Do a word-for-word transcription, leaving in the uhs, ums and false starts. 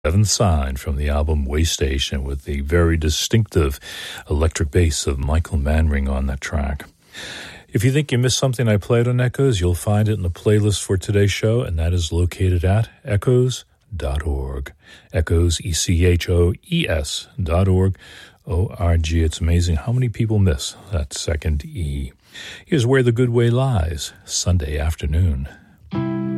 Seventh Sign from the album Waystation, with the very distinctive electric bass of Michael Manring on that track. If you think you missed something I played on Echoes, you'll find it in the playlist for today's show, and that is located at echoes dot org. Echoes, E C H O E S dot org, O R G. It's amazing how many people miss that second E. Here's Where the Good Way Lies, Sunday afternoon.